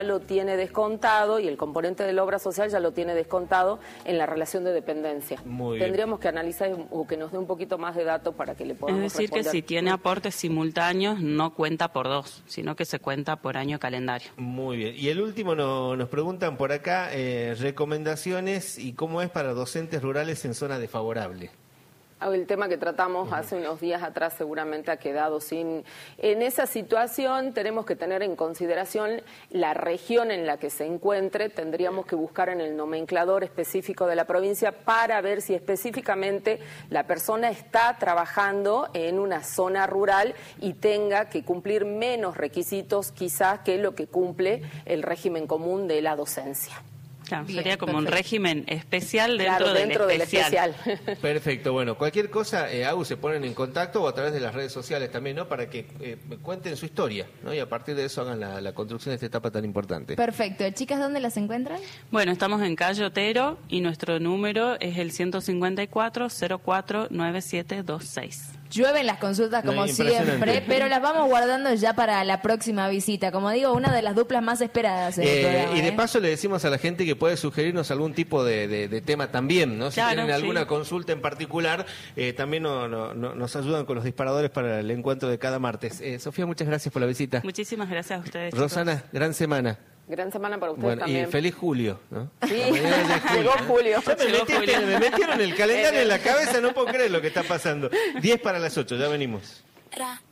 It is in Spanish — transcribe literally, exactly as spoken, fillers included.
lo tiene descontado y el componente de la obra social ya lo tiene descontado en la relación de dependencia. Muy bien. Tendríamos que analizar o que nos dé un poquito más de datos para que le podamos Es decir, responder. que si tiene aportes simultáneos no cuenta por dos, sino que se cuenta por año calendario. Muy bien. Y el último no, nos preguntan por acá, eh, recomendaciones y cómo es para docentes rurales en zona desfavorable. El tema que tratamos hace unos días atrás seguramente ha quedado sin... En esa situación tenemos que tener en consideración la región en la que se encuentre, tendríamos que buscar en el nomenclador específico de la provincia para ver si específicamente la persona está trabajando en una zona rural y tenga que cumplir menos requisitos quizás que lo que cumple el régimen común de la docencia. Claro, Bien, sería como perfecto. Un régimen especial dentro, claro, dentro del del especial. especial. Perfecto, bueno, cualquier cosa, eh, Agus, se ponen en contacto o a través de las redes sociales también, ¿no? Para que eh, cuenten su historia, ¿no? Y a partir de eso hagan la, la construcción de esta etapa tan importante. Perfecto. Chicas, ¿dónde las encuentran? Bueno, estamos en Calle Otero y nuestro número es el ciento cincuenta y cuatro, cero cuatro, noventa y siete veintiséis. Llueven las consultas como No, impresionante. siempre, pero las vamos guardando ya para la próxima visita. Como digo, una de las duplas más esperadas en el Eh, programa. y de ¿eh? paso le decimos a la gente que puede sugerirnos algún tipo de, de, de tema también, ¿no? Si Claro, tienen alguna sí. consulta en particular, eh, también no, no, no- nos ayudan con los disparadores para el encuentro de cada martes. Eh, Sofía, muchas gracias por la visita. Muchísimas gracias a ustedes, Rosana, chicos. gran semana. Gran semana para ustedes Bueno, también. y feliz julio, ¿no? Sí, La mañana de julio, llegó ¿eh? julio. Ya me, Llegó metiste- julio. me metieron el calendario en la cabeza, no puedo creer lo que está pasando. diez para las ocho, ya venimos. Ra.